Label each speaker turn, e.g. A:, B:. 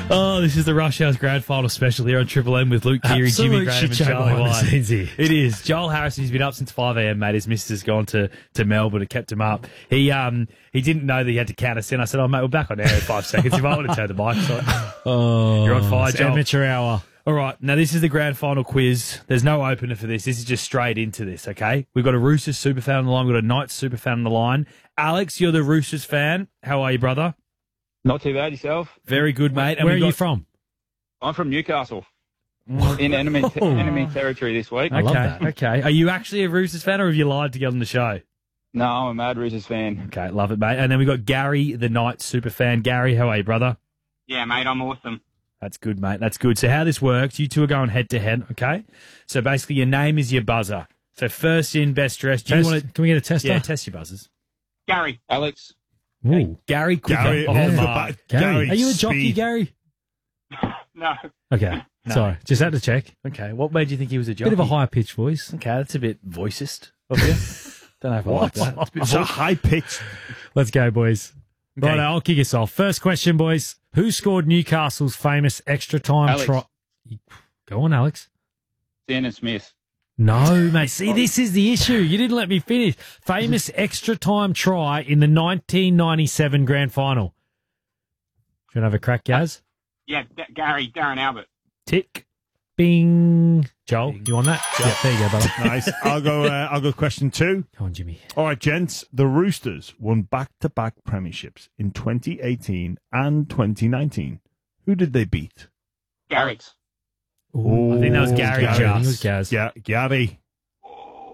A: Oh, this is the Rush Hours Grand Final special here on Triple M with Luke Keary, Jimmy Graham and Charlie White. It is. Joel Harrison, he's been up since 5 a.m, mate. His missus has gone to Melbourne and kept him up. He didn't know that he had to count us in. I said, oh, mate, we're back on air in 5 seconds. You might want to turn the mics on.
B: Oh,
A: you're on fire, Joel.
B: Amateur hour.
A: All right, now this is the grand final quiz. There's no opener for this. This is just straight into this, okay? We've got a Roosters super fan on the line. We've got a Knights super fan on the line. Alex, you're the Roosters fan. How are you, brother?
C: Not too bad, yourself?
A: Very good, mate. And
B: Where are you from?
C: I'm from Newcastle. In enemy territory this week.
B: I love that.
A: Okay. Are you actually a Roosters fan or have you lied to get on the show?
C: No, I'm a mad Roosters fan.
A: Okay, love it, mate. And then we've got Gary, the Knights super fan. Gary, how are you, brother?
D: Yeah, mate, I'm awesome.
A: That's good, mate. That's good. So how this works, you two are going head-to-head, okay? So basically your name is your buzzer. So first in, best dressed.
B: Can we get a tester?
A: Yeah, test your buzzers.
D: Gary.
C: Alex.
B: Ooh.
A: Gary, quicker.
E: Gary,
A: Off the mark.
B: Gary. Are you a jockey,
E: speed.
B: Gary?
D: No.
B: Okay.
A: No.
B: Sorry. Just had to check.
A: Okay, what made you think he was a jockey?
B: Bit of a high-pitched voice.
A: Okay, that's a bit voicist of you. Don't know if I like that. It's a bit
E: It's a high pitch.
B: Let's go, boys.
A: Okay.
B: Right, I'll kick us off. First question, boys. Who scored Newcastle's famous extra time
C: Alex.
B: try? Go on, Alex.
C: Denon Smith.
B: No, mate. See, this is the issue. You didn't let me finish. Famous extra time try in the 1997 grand final. Do you want to have a crack, Gaz?
D: Yeah, Gary, Darren Albert.
B: Tick. Bing. Joel, you on that? Yeah, there you go, brother.
E: Nice. I'll go question 2.
B: Come on, Jimmy.
E: All right, gents. The Roosters won back-to-back premierships in 2018 and 2019. Who did they beat?
D: Gary.
B: Ooh,
A: I think that was Gary
B: I think it was
A: Just.
B: Gaz.
E: Yeah, Gary.